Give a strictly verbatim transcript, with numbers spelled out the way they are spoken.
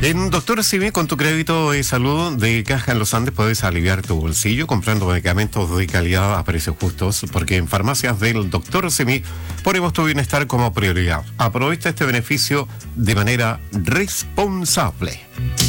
En Doctor Simi, con tu crédito de salud de Caja en los Andes, puedes aliviar tu bolsillo comprando medicamentos de calidad a precios justos, porque en farmacias del Doctor Simi ponemos tu bienestar como prioridad. Aprovecha este beneficio de manera responsable.